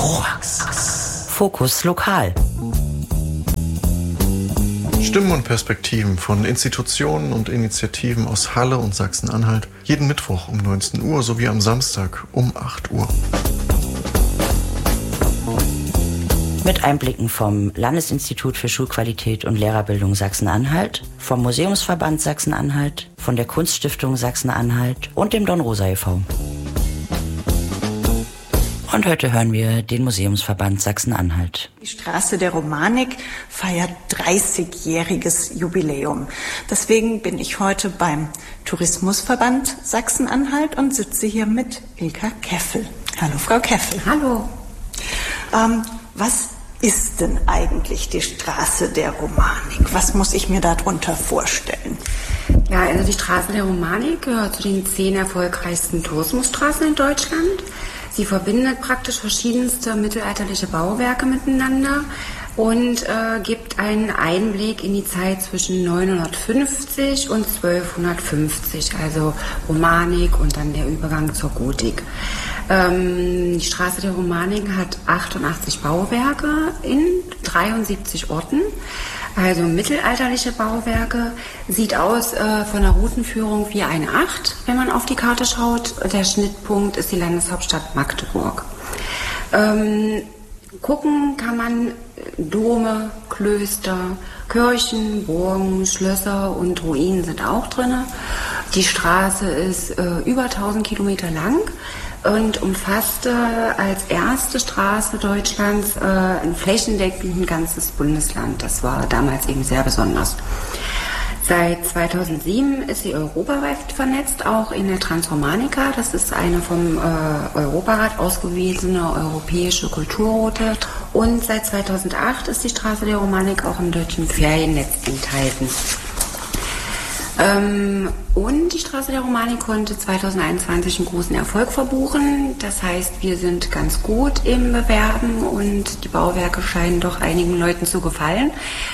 Fokus lokal. Stimmen und Perspektiven von Institutionen und Initiativen aus Halle und Sachsen-Anhalt. Jeden Mittwoch um 19 Uhr sowie am Samstag um 8 Uhr. Mit Einblicken vom Landesinstitut für Schulqualität und Lehrerbildung Sachsen-Anhalt, vom Museumsverband Sachsen-Anhalt, von der Kunststiftung Sachsen-Anhalt und dem Dornrosa e.V. Und heute hören wir den Museumsverband Sachsen-Anhalt. Die Straße der Romanik feiert 30-jähriges Jubiläum. Deswegen bin ich heute beim Tourismusverband Sachsen-Anhalt und sitze hier mit Ilka Keffel. Hallo, Frau Keffel. Hallo. Was ist denn eigentlich die Straße der Romanik? Was muss ich mir darunter vorstellen? Ja, also die Straße der Romanik gehört zu den 10 erfolgreichsten Tourismusstraßen in Deutschland. Sie verbindet praktisch verschiedenste mittelalterliche Bauwerke miteinander und gibt einen Einblick in die Zeit zwischen 950 und 1250, also Romanik und dann der Übergang zur Gotik. Die Straße der Romanik hat 88 Bauwerke in 73 Orten, also mittelalterliche Bauwerke. Sieht aus von der Routenführung wie eine 8, wenn man auf die Karte schaut. Der Schnittpunkt ist die Landeshauptstadt Magdeburg. Gucken kann man Dome, Klöster, Kirchen, Burgen, Schlösser und Ruinen sind auch drin. Die Straße ist über 1000 Kilometer lang und umfasste als erste Straße Deutschlands ein flächendeckend ganzes Bundesland. Das war damals eben sehr besonders. Seit 2007 ist sie europaweit vernetzt, auch in der Transromanica. Das ist eine vom Europarat ausgewiesene europäische Kulturroute. Und seit 2008 ist die Straße der Romanik auch im deutschen Feriennetz enthalten. Und die Straße der Romanik konnte 2021 einen großen Erfolg verbuchen. Das heißt, wir sind ganz gut im Bewerben und die Bauwerke scheinen doch einigen Leuten zu gefallen.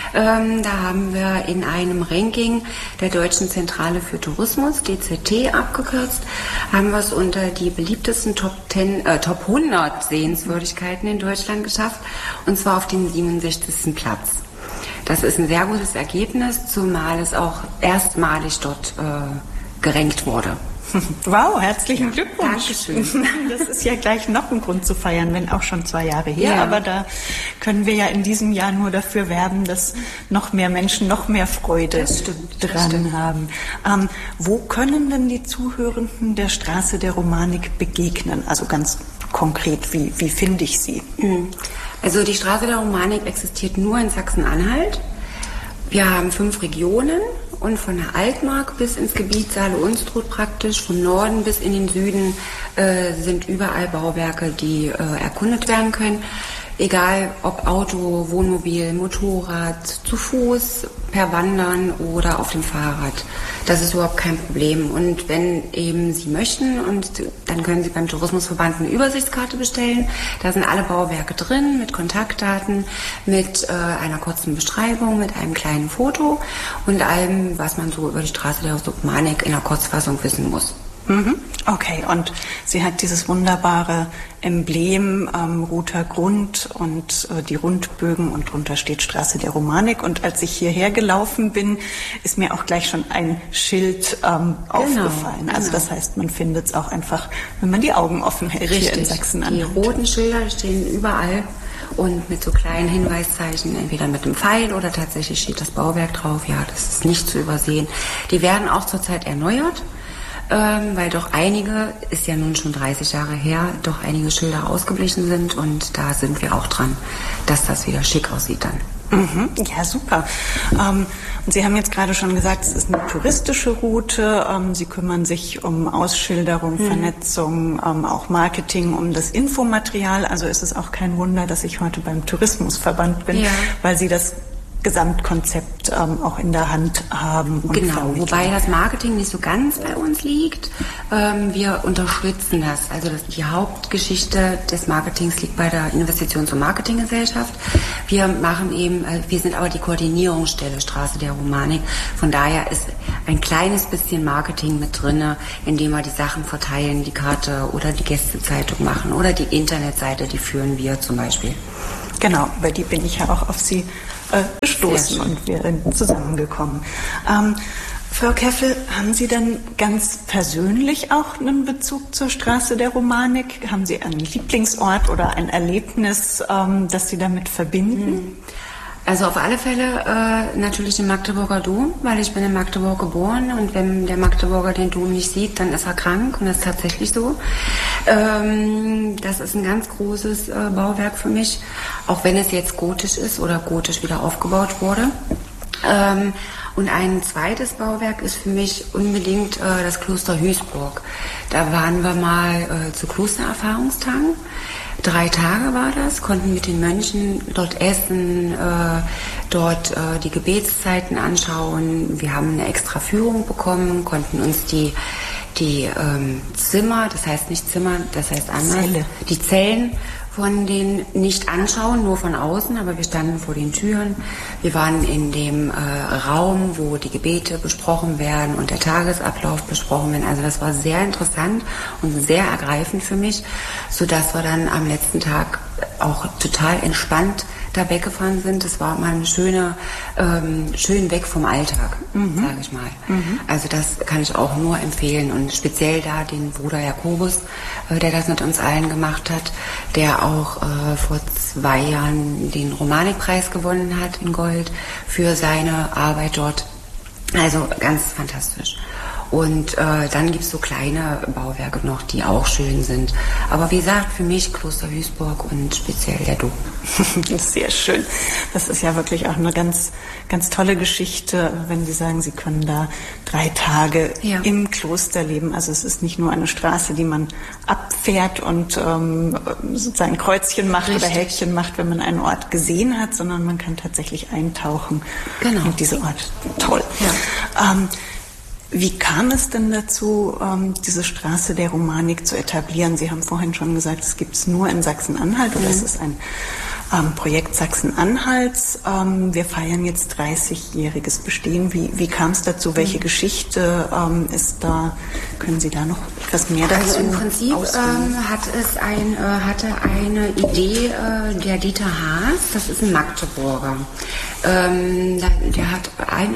Da haben wir in einem Ranking der Deutschen Zentrale für Tourismus, DZT abgekürzt, haben wir es unter die beliebtesten Top 100 Sehenswürdigkeiten in Deutschland geschafft, und zwar auf den 67. Platz. Das ist ein sehr gutes Ergebnis, zumal es auch erstmalig dort gerankt wurde. Wow, herzlichen Glückwunsch. Dankeschön. Das ist ja gleich noch ein Grund zu feiern, wenn auch schon 2 Jahre her. Ja. Aber da können wir ja in diesem Jahr nur dafür werben, dass noch mehr Menschen noch mehr Freude dran haben. Wo können denn die Zuhörenden der Straße der Romanik begegnen? Also ganz konkret, wie finde ich sie? Also die Straße der Romanik existiert nur in Sachsen-Anhalt. Wir haben 5 Regionen und von der Altmark bis ins Gebiet Saale-Unstrut praktisch, vom Norden bis in den Süden sind überall Bauwerke, die erkundet werden können. Egal ob Auto, Wohnmobil, Motorrad, zu Fuß, per Wandern oder auf dem Fahrrad. Das ist überhaupt kein Problem. Und wenn eben Sie möchten, und dann können Sie beim Tourismusverband eine Übersichtskarte bestellen. Da sind alle Bauwerke drin mit Kontaktdaten, mit einer kurzen Beschreibung, mit einem kleinen Foto und allem, was man so über die Straße der Romanik in der Kurzfassung wissen muss. Okay, und sie hat dieses wunderbare Emblem, roter Grund und die Rundbögen und drunter steht Straße der Romanik. Und als ich hierher gelaufen bin, ist mir auch gleich schon ein Schild aufgefallen. Genau. Also das heißt, man findet es auch einfach, wenn man die Augen offen hält. Richtig. Hier in Sachsen-Anhalt. Die roten Schilder stehen überall und mit so kleinen Hinweiszeichen, entweder mit einem Pfeil oder tatsächlich steht das Bauwerk drauf. Ja, das ist nicht zu übersehen. Die werden auch zurzeit erneuert. Weil doch einige, ist ja nun schon 30 Jahre her, doch einige Schilder ausgeblichen sind und da sind wir auch dran, dass das wieder schick aussieht dann. Ja, super. Und Sie haben jetzt gerade schon gesagt, es ist eine touristische Route. Sie kümmern sich um Ausschilderung, Vernetzung, auch Marketing, um das Infomaterial. Also ist es auch kein Wunder, dass ich heute beim Tourismusverband bin, weil Sie das Gesamtkonzept auch in der Hand haben. Und genau, wobei das Marketing nicht so ganz bei uns liegt. Wir unterstützen das. Also die Hauptgeschichte des Marketings liegt bei der Investitions- und Marketinggesellschaft. Wir sind aber die Koordinierungsstelle Straße der Romanik. Von daher ist ein kleines bisschen Marketing mit drin, indem wir die Sachen verteilen, die Karte oder die Gästezeitung machen oder die Internetseite, die führen wir zum Beispiel. Genau, bei die bin ich ja auch auf Sie gestoßen und wir sind zusammengekommen. Frau Keffel, haben Sie denn ganz persönlich auch einen Bezug zur Straße der Romanik? Haben Sie einen Lieblingsort oder ein Erlebnis, das Sie damit verbinden? Also auf alle Fälle natürlich den Magdeburger Dom, weil ich bin in Magdeburg geboren und wenn der Magdeburger den Dom nicht sieht, dann ist er krank und das ist tatsächlich so. Das ist ein ganz großes Bauwerk für mich, auch wenn es jetzt gotisch ist oder gotisch wieder aufgebaut wurde. Und ein zweites Bauwerk ist für mich unbedingt das Kloster Hüßburg. Da waren wir mal zu Klostererfahrungstagen. 3 Tage war das, konnten mit den Mönchen dort essen, dort die Gebetszeiten anschauen. Wir haben eine extra Führung bekommen, konnten uns die Zimmer, das heißt nicht Zimmer, das heißt anders, die Zellen von denen nicht anschauen, nur von außen, aber wir standen vor den Türen. Wir waren in dem Raum, wo die Gebete besprochen werden und der Tagesablauf besprochen werden. Also das war sehr interessant und sehr ergreifend für mich, sodass wir dann am letzten Tag auch total entspannt da weggefahren sind. Das war mal schön weg vom Alltag, sage ich mal. Also das kann ich auch nur empfehlen und speziell da den Bruder Jakobus, der das mit uns allen gemacht hat, der auch vor 2 Jahren den Romanikpreis gewonnen hat in Gold für seine Arbeit dort. Also ganz fantastisch. Und dann gibt es so kleine Bauwerke noch, die auch schön sind. Aber wie gesagt, für mich Kloster Hüßburg und speziell der Dom. Sehr schön. Das ist ja wirklich auch eine ganz, ganz tolle Geschichte, wenn Sie sagen, Sie können da 3 Tage im Kloster leben. Also es ist nicht nur eine Straße, die man abfährt und sozusagen Kreuzchen macht oder Häkchen macht, wenn man einen Ort gesehen hat, sondern man kann tatsächlich eintauchen in diese Ort. Toll. Ja. Wie kam es denn dazu, diese Straße der Romanik zu etablieren? Sie haben vorhin schon gesagt, es gibt es nur in Sachsen-Anhalt oder es ist ein Projekt Sachsen-Anhalts. Wir feiern jetzt 30-jähriges Bestehen. Wie kam es dazu? Welche Geschichte ist da? Können Sie da noch etwas mehr dazu Also im Prinzip hatte eine Idee der Dieter Haas, das ist ein Magdeburger. Der hat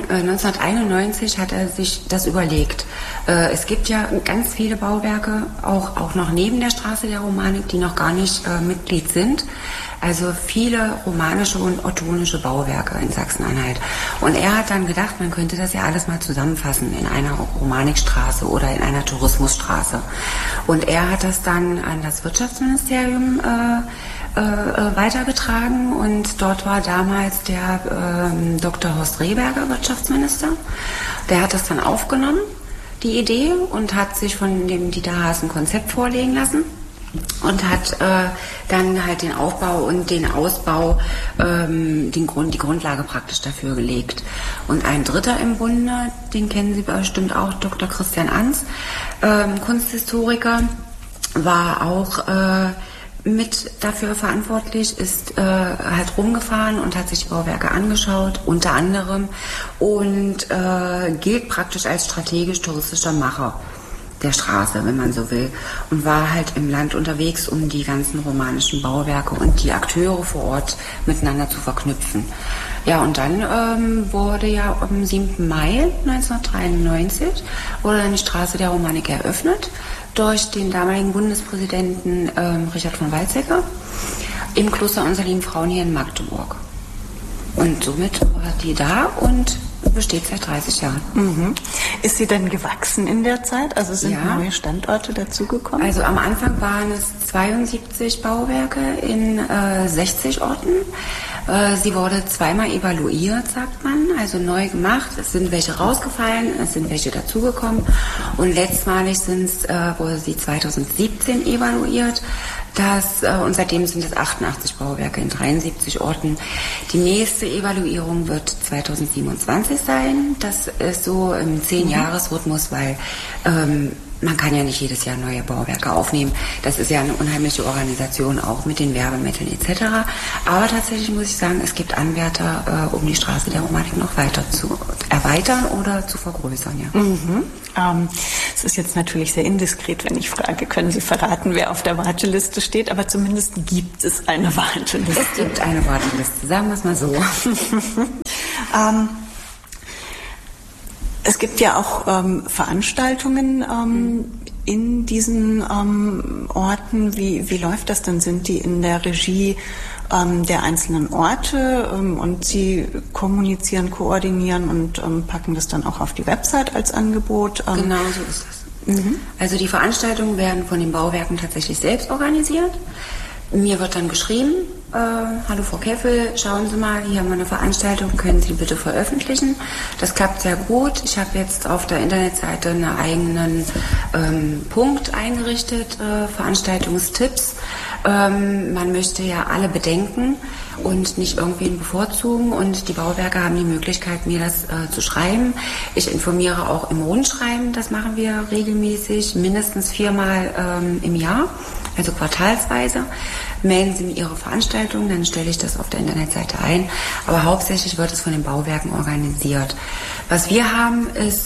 1991 hat er sich das überlegt. Es gibt ja ganz viele Bauwerke, auch noch neben der Straße der Romanik, die noch gar nicht Mitglied sind. Also viele romanische und ottonische Bauwerke in Sachsen-Anhalt. Und er hat dann gedacht, man könnte das ja alles mal zusammenfassen in einer Romanikstraße oder in einer Tourismusstraße. Und er hat das dann an das Wirtschaftsministerium weitergetragen und dort war damals der Dr. Horst Rehberger Wirtschaftsminister. Der hat das dann aufgenommen, die Idee, und hat sich von dem Dieter Haas ein Konzept vorlegen lassen und hat dann halt den Aufbau und den Ausbau, die Grundlage praktisch dafür gelegt. Und ein Dritter im Bunde, den kennen Sie bestimmt auch, Dr. Christian Ans, Kunsthistoriker, war auch mit dafür verantwortlich, ist halt rumgefahren und hat sich die Bauwerke angeschaut, unter anderem, und gilt praktisch als strategisch-touristischer Macher der Straße, wenn man so will, und war halt im Land unterwegs, um die ganzen romanischen Bauwerke und die Akteure vor Ort miteinander zu verknüpfen. Ja, und dann wurde ja am 7. Mai 1993 wurde dann die Straße der Romanik eröffnet durch den damaligen Bundespräsidenten Richard von Weizsäcker im Kloster Unser Lieben Frauen hier in Magdeburg. Und somit war die da und besteht seit 30 Jahren. Mhm. Ist sie denn gewachsen in der Zeit? Also sind neue Standorte dazugekommen? Also am Anfang waren es 72 Bauwerke in 60 Orten. Sie wurde zweimal evaluiert, sagt man, also neu gemacht. Es sind welche rausgefallen, es sind welche dazugekommen. Und letztmalig wurde sie 2017 evaluiert. Und seitdem sind es 88 Bauwerke in 73 Orten. Die nächste Evaluierung wird 2027 sein. Das ist so im 10-Jahres-Rhythmus, weil man kann ja nicht jedes Jahr neue Bauwerke aufnehmen. Das ist ja eine unheimliche Organisation, auch mit den Werbemitteln etc. Aber tatsächlich muss ich sagen, es gibt Anwärter, um die Straße der Romanik noch weiter zu erweitern oder zu vergrößern. Ja. Es ist jetzt natürlich sehr indiskret, wenn ich frage, können Sie verraten, wer auf der Warteliste steht? Aber zumindest gibt es eine Warteliste. Es gibt eine Warteliste, sagen wir es mal so. Es gibt ja auch Veranstaltungen in diesen Orten. Wie läuft das denn? Sind die in der Regie der einzelnen Orte und Sie kommunizieren, koordinieren und packen das dann auch auf die Website als Angebot? Genau so ist das. Also die Veranstaltungen werden von den Bauwerken tatsächlich selbst organisiert. Mir wird dann geschrieben, hallo Frau Keffel, schauen Sie mal, hier haben wir eine Veranstaltung, können Sie bitte veröffentlichen. Das klappt sehr gut. Ich habe jetzt auf der Internetseite einen eigenen Punkt eingerichtet, Veranstaltungstipps. Man möchte ja alle bedenken und nicht irgendwen bevorzugen, und die Bauwerke haben die Möglichkeit, mir das zu schreiben. Ich informiere auch im Rundschreiben, das machen wir regelmäßig, mindestens 4-mal im Jahr, also quartalsweise. Melden Sie mir Ihre Veranstaltung, dann stelle ich das auf der Internetseite ein. Aber hauptsächlich wird es von den Bauwerken organisiert. Was wir haben, ist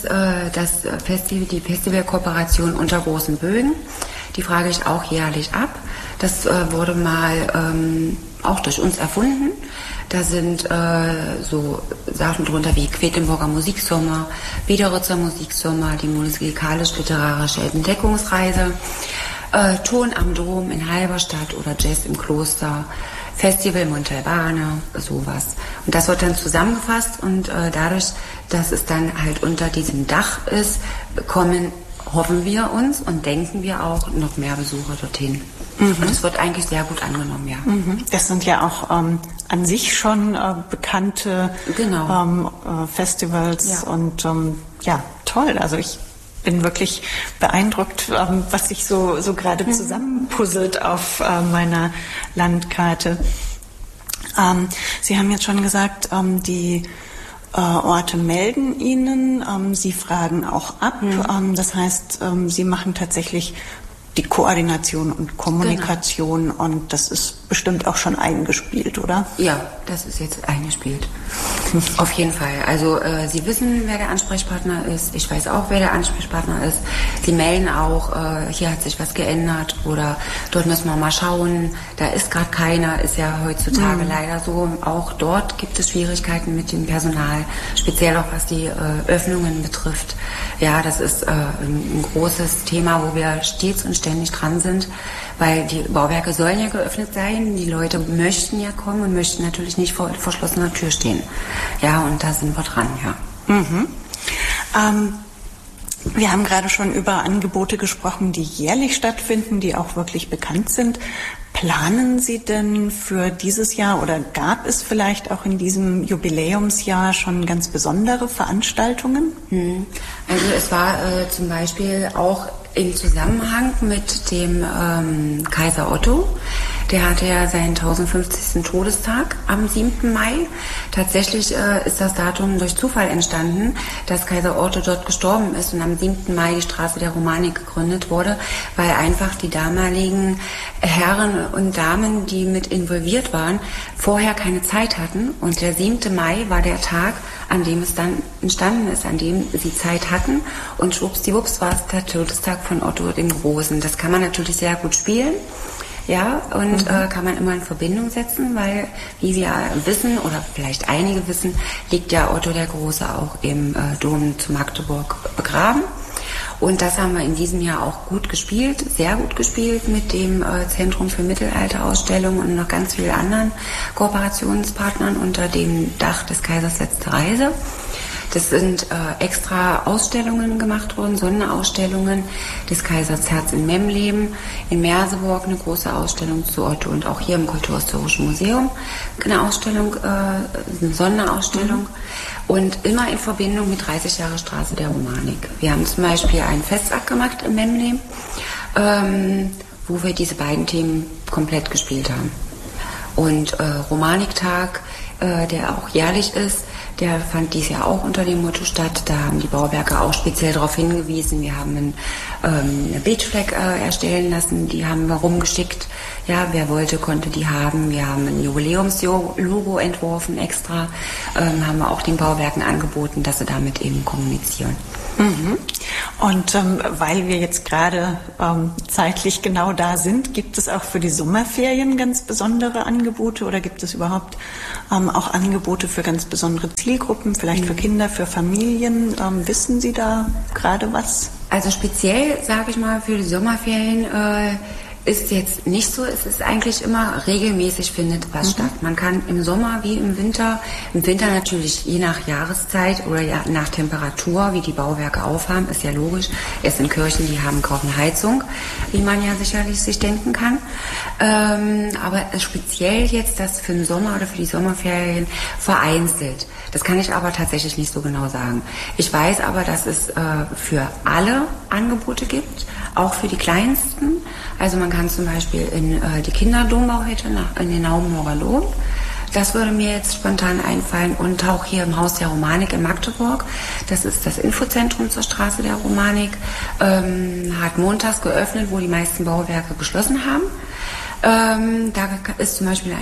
die Festivalkooperation unter großen Bögen. Die frage ich auch jährlich ab. Das wurde mal auch durch uns erfunden. Da sind so Sachen drunter wie Quedlinburger Musiksommer, Biederitzer Musiksommer, die musikalisch-literarische Entdeckungsreise, Ton am Dom in Halberstadt oder Jazz im Kloster, Festival Montalbane, sowas. Und das wird dann zusammengefasst, und dadurch, dass es dann halt unter diesem Dach ist, hoffen wir uns und denken wir auch noch mehr Besucher dorthin. Und es wird eigentlich sehr gut angenommen, ja. Das sind ja auch an sich schon bekannte Festivals, ja. Und ja, toll. Also ich bin wirklich beeindruckt, was sich so gerade zusammenpuzzelt auf meiner Landkarte. Sie haben jetzt schon gesagt, die Orte melden Ihnen, Sie fragen auch ab. Das heißt, Sie machen tatsächlich die Koordination und Kommunikation, und das ist bestimmt auch schon eingespielt, oder? Ja, das ist jetzt eingespielt. Auf jeden Fall. Also Sie wissen, wer der Ansprechpartner ist. Ich weiß auch, wer der Ansprechpartner ist. Sie melden auch, hier hat sich was geändert oder dort müssen wir mal schauen. Da ist gerade keiner, ist ja heutzutage leider so. Auch dort gibt es Schwierigkeiten mit dem Personal, speziell auch was die Öffnungen betrifft. Ja, das ist ein großes Thema, wo wir stets und ständig dran sind, weil die Bauwerke sollen ja geöffnet sein. Die Leute möchten ja kommen und möchten natürlich nicht vor verschlossener Tür stehen. Ja, und da sind wir dran, ja. Wir haben gerade schon über Angebote gesprochen, die jährlich stattfinden, die auch wirklich bekannt sind. Planen Sie denn für dieses Jahr oder gab es vielleicht auch in diesem Jubiläumsjahr schon ganz besondere Veranstaltungen? Also es war zum Beispiel auch im Zusammenhang mit dem Kaiser Otto. Der hatte ja seinen 1050. Todestag am 7. Mai. Tatsächlich ist das Datum durch Zufall entstanden, dass Kaiser Otto dort gestorben ist und am 7. Mai die Straße der Romanik gegründet wurde, weil einfach die damaligen Herren und Damen, die mit involviert waren, vorher keine Zeit hatten. Und der 7. Mai war der Tag, an dem es dann entstanden ist, an dem sie Zeit hatten. Und schwuppsdiwupps war es der Todestag von Otto dem Großen. Das kann man natürlich sehr gut spielen. Ja, und kann man immer in Verbindung setzen, weil, wie wir wissen, oder vielleicht einige wissen, liegt ja Otto der Große auch im Dom zu Magdeburg begraben. Und das haben wir in diesem Jahr auch gut gespielt, sehr gut gespielt mit dem Zentrum für Mittelalterausstellungen und noch ganz vielen anderen Kooperationspartnern unter dem Dach des Kaisers Letzte Reise. Das sind extra Ausstellungen gemacht worden, Sonderausstellungen des Kaisers Herz in Memleben, in Merseburg eine große Ausstellung zu Otto und auch hier im Kulturhistorischen Museum eine Ausstellung, eine Sonderausstellung und immer in Verbindung mit 30 Jahre Straße der Romanik. Wir haben zum Beispiel einen Festakt gemacht in Memleben, wo wir diese beiden Themen komplett gespielt haben. Und Romaniktag, der auch jährlich ist, der fand dies Jahr auch unter dem Motto statt. Da haben die Bauwerke auch speziell darauf hingewiesen. Wir haben eine Beachflag erstellen lassen, die haben wir rumgeschickt. Ja, wer wollte, konnte die haben. Wir haben ein Jubiläumslogo entworfen extra, haben wir auch den Bauwerken angeboten, dass sie damit eben kommunizieren. Mhm. Und weil wir jetzt gerade zeitlich genau da sind, gibt es auch für die Sommerferien ganz besondere Angebote oder gibt es überhaupt auch Angebote für ganz besondere Zielgruppen, vielleicht für Kinder, für Familien? Wissen Sie da gerade was? Also speziell, sage ich mal, für die Sommerferien ist jetzt nicht so. Es ist eigentlich immer regelmäßig findet was statt. Man kann im Sommer wie im Winter natürlich je nach Jahreszeit oder nach Temperatur, wie die Bauwerke aufhaben, ist ja logisch. Es sind Kirchen, die haben kaum eine Heizung, wie man ja sicherlich sich denken kann. Aber speziell jetzt das für den Sommer oder für die Sommerferien vereinzelt. Das kann ich aber tatsächlich nicht so genau sagen. Ich weiß aber, dass es für alle Angebote gibt, auch für die Kleinsten. Also man kann zum Beispiel in die Kinderdombauhütte in den Naumburger Dom. Das würde mir jetzt spontan einfallen. Und auch hier im Haus der Romanik in Magdeburg. Das ist das Infozentrum zur Straße der Romanik. Hat montags geöffnet, wo die meisten Bauwerke geschlossen haben. Da ist zum Beispiel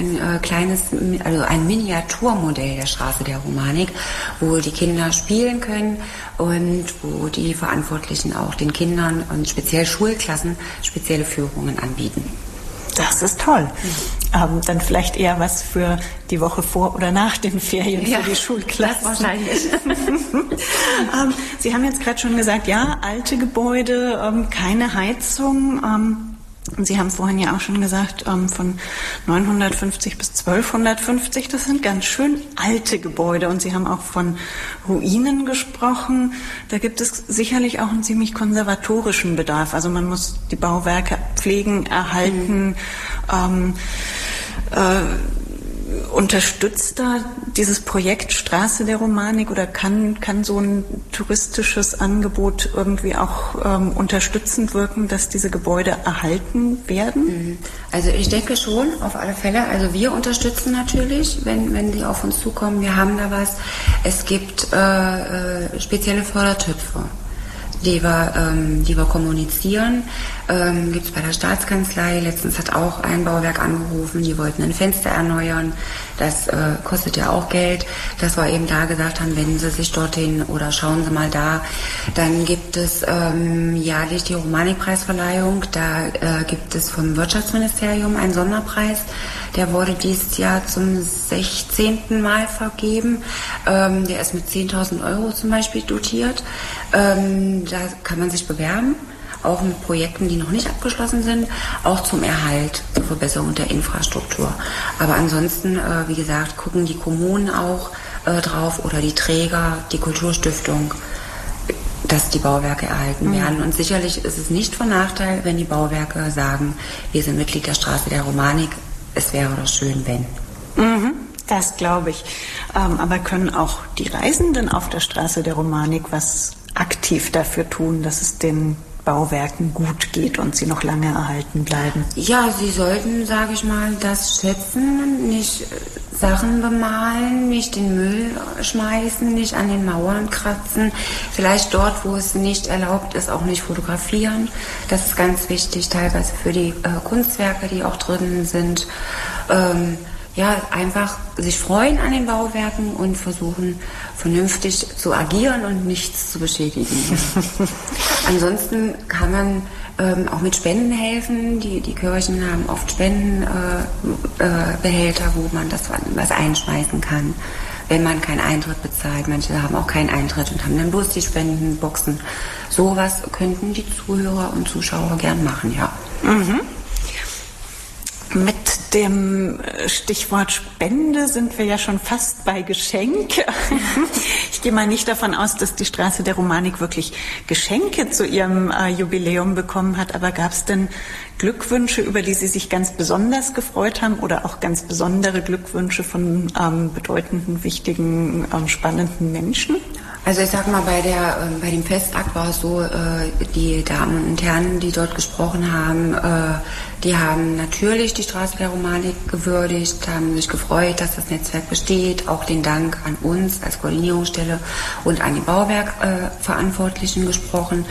ein Miniaturmodell der Straße der Romanik, wo die Kinder spielen können und wo die Verantwortlichen auch den Kindern und speziell Schulklassen spezielle Führungen anbieten. Das ist toll. Dann vielleicht eher was für die Woche vor oder nach den Ferien für die Schulklassen. Das wahrscheinlich. Sie haben jetzt gerade schon gesagt, ja, alte Gebäude, keine Heizung. Und Sie haben vorhin ja auch schon gesagt, von 950 bis 1250, das sind ganz schön alte Gebäude. Und Sie haben auch von Ruinen gesprochen. Da gibt es sicherlich auch einen ziemlich konservatorischen Bedarf. Also man muss die Bauwerke pflegen, erhalten. Unterstützt da dieses Projekt Straße der Romanik oder kann so ein touristisches Angebot irgendwie auch unterstützend wirken, dass diese Gebäude erhalten werden? Also ich denke schon, auf alle Fälle. Also wir unterstützen natürlich, wenn die auf uns zukommen. Wir haben da was. Es gibt spezielle Fördertöpfe, die wir kommunizieren. Gibt es bei der Staatskanzlei. Letztens hat auch ein Bauwerk angerufen, die wollten ein Fenster erneuern. Das kostet ja auch Geld, dass wir eben da gesagt haben, wenden Sie sich dorthin oder schauen Sie mal da. Dann gibt es jährlich die Romanikpreisverleihung. Da gibt es vom Wirtschaftsministerium einen Sonderpreis. Der wurde dieses Jahr zum 16. Mal vergeben. Der ist mit 10.000 Euro zum Beispiel dotiert. Da kann man sich bewerben, auch mit Projekten, die noch nicht abgeschlossen sind, auch zum Erhalt, zur Verbesserung der Infrastruktur. Aber ansonsten, wie gesagt, gucken die Kommunen auch drauf oder die Träger, die Kulturstiftung, dass die Bauwerke erhalten werden. Und sicherlich ist es nicht von Nachteil, wenn die Bauwerke sagen, wir sind Mitglied der Straße der Romanik, es wäre doch schön, wenn. Das glaube ich. Aber können auch die Reisenden auf der Straße der Romanik was aktiv dafür tun, dass es den Bauwerken gut geht und sie noch lange erhalten bleiben? Ja, sie sollten, sage ich mal, das schätzen, nicht Sachen bemalen, nicht den Müll schmeißen, nicht an den Mauern kratzen, vielleicht dort, wo es nicht erlaubt ist, auch nicht fotografieren. Das ist ganz wichtig, teilweise für die Kunstwerke, die auch drin sind. Einfach sich freuen an den Bauwerken und versuchen, vernünftig zu agieren und nichts zu beschädigen. Ansonsten kann man auch mit Spenden helfen. Die Kirchen haben oft Spendenbehälter, wo man was einschmeißen kann, wenn man keinen Eintritt bezahlt. Manche haben auch keinen Eintritt und haben dann bloß die Spendenboxen. Sowas könnten die Zuhörer und Zuschauer gern machen, ja. Mit dem Stichwort Spende sind wir ja schon fast bei Geschenk. Ich gehe mal nicht davon aus, dass die Straße der Romanik wirklich Geschenke zu ihrem Jubiläum bekommen hat, aber gab es denn Glückwünsche, über die Sie sich ganz besonders gefreut haben oder auch ganz besondere Glückwünsche von bedeutenden, wichtigen, spannenden Menschen? Also ich sag mal, bei dem Festakt war es so, die Damen und Herren, die dort gesprochen haben, die haben natürlich die Straße der Romanik gewürdigt, haben sich gefreut, dass das Netzwerk besteht, auch den Dank an uns als Koordinierungsstelle und an die Bauwerkverantwortlichen gesprochen.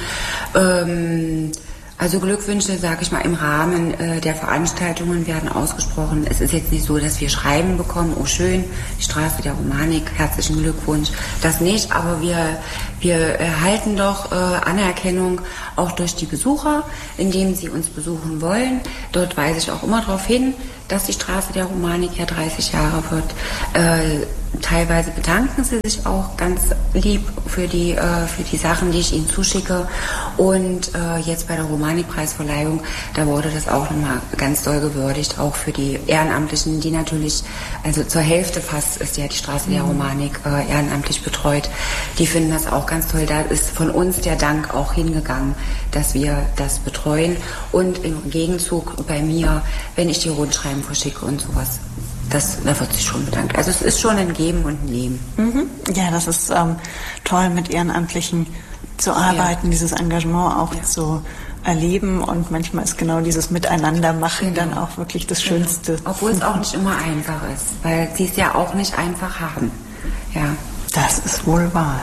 Also Glückwünsche, sage ich mal, im Rahmen der Veranstaltungen werden ausgesprochen. Es ist jetzt nicht so, dass wir Schreiben bekommen, oh schön, die Straße der Romanik, herzlichen Glückwunsch. Das nicht, aber wir erhalten doch Anerkennung auch durch die Besucher, indem sie uns besuchen wollen. Dort weise ich auch immer darauf hin, dass die Straße der Romanik ja 30 Jahre wird. Teilweise bedanken sie sich auch ganz lieb für die Sachen, die ich ihnen zuschicke. Und jetzt bei der Romanikpreisverleihung, da wurde das auch nochmal ganz doll gewürdigt, auch für die Ehrenamtlichen, die natürlich, also zur Hälfte fast ist ja die Straße der Romanik ehrenamtlich betreut. Die finden das auch ganz toll. Da ist von uns der Dank auch hingegangen, dass wir das betreuen. Und im Gegenzug bei mir, wenn ich die Rundschreiben verschicke und sowas, da wird sich schon bedankt. Also es ist schon ein Geben und ein Nehmen. Mhm. Ja, das ist toll, mit Ehrenamtlichen zu arbeiten, dieses Engagement auch zu erleben, und manchmal ist genau dieses Miteinandermachen dann auch wirklich das Schönste. Obwohl es auch nicht immer einfach ist, weil sie es ja auch nicht einfach haben. Ja. Das ist wohl wahr.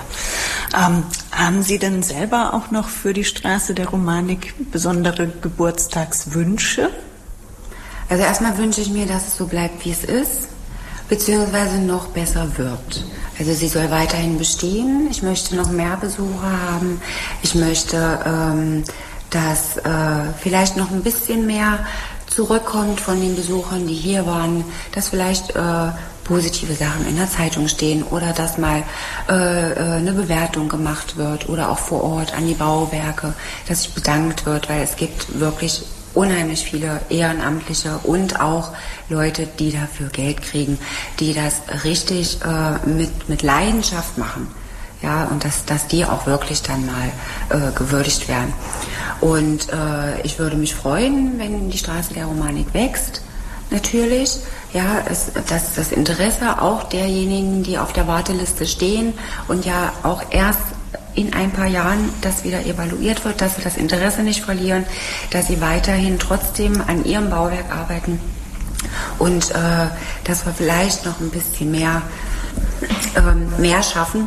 Haben Sie denn selber auch noch für die Straße der Romanik besondere Geburtstagswünsche? Also erstmal wünsche ich mir, dass es so bleibt, wie es ist, beziehungsweise noch besser wird. Also sie soll weiterhin bestehen. Ich möchte noch mehr Besucher haben. Ich möchte, dass vielleicht noch ein bisschen mehr zurückkommt von den Besuchern, die hier waren, dass vielleicht positive Sachen in der Zeitung stehen oder dass mal eine Bewertung gemacht wird oder auch vor Ort an die Bauwerke, dass sich bedankt wird, weil es gibt wirklich unheimlich viele Ehrenamtliche und auch Leute, die dafür Geld kriegen, die das richtig mit Leidenschaft machen. Ja, und dass die auch wirklich dann mal gewürdigt werden. Und ich würde mich freuen, wenn die Straße der Romanik wächst, natürlich. Ja, dass das Interesse auch derjenigen, die auf der Warteliste stehen und ja auch erst in ein paar Jahren das wieder evaluiert wird, dass sie das Interesse nicht verlieren, dass sie weiterhin trotzdem an ihrem Bauwerk arbeiten und dass wir vielleicht noch ein bisschen mehr schaffen,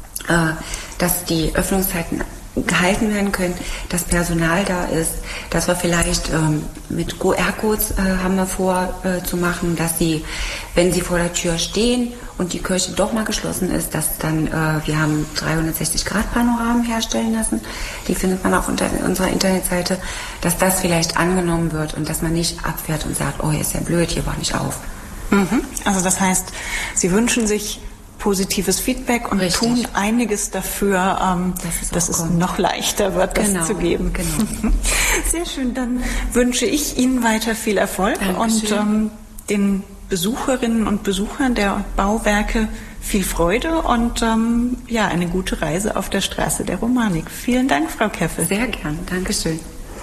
dass die Öffnungszeiten gehalten werden können, dass Personal da ist, dass wir vielleicht mit QR-Codes haben wir vor zu machen, dass sie, wenn sie vor der Tür stehen und die Kirche doch mal geschlossen ist, dass dann, wir haben 360-Grad-Panoramen herstellen lassen, die findet man auch unter unserer Internetseite, dass das vielleicht angenommen wird und dass man nicht abfährt und sagt, oh, hier ist ja blöd, hier war nicht auf. Mhm. Also das heißt, Sie wünschen sich positives Feedback und tun einiges dafür, dass es noch leichter wird, das zu geben. Genau. Sehr schön, dann wünsche ich Ihnen weiter viel Erfolg. Dankeschön. Und den Besucherinnen und Besuchern der Bauwerke viel Freude und eine gute Reise auf der Straße der Romanik. Vielen Dank, Frau Keffel. Sehr gern, Dankeschön.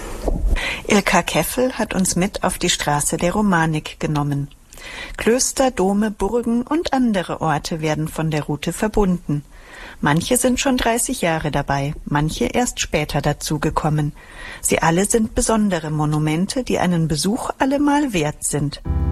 Ilka Keffel hat uns mit auf die Straße der Romanik genommen. Klöster, Dome, Burgen und andere Orte werden von der Route verbunden. Manche sind schon 30 Jahre dabei, manche erst später dazugekommen. Sie alle sind besondere Monumente, die einen Besuch allemal wert sind.